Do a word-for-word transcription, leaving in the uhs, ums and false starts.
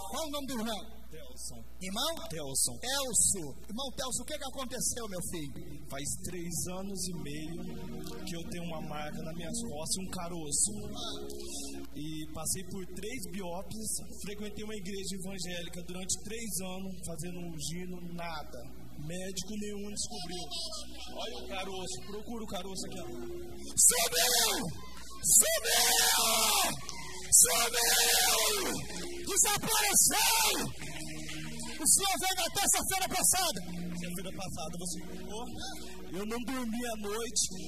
Qual o nome do irmão? Telson. Irmão? Telson. Telso. Irmão Telso, o que, que aconteceu, meu filho? Faz três anos e meio que eu tenho uma marca nas minhas costas e um caroço. E passei por três biópsias, frequentei uma igreja evangélica durante três anos, fazendo um gino, nada. Médico nenhum descobriu. Olha o caroço, procura o caroço aqui. Sumiu! Sumiu! Sumiu! Desapareceu! O senhor veio na terça-feira passada. Terça-feira passada você ficou. Eu não dormi à noite.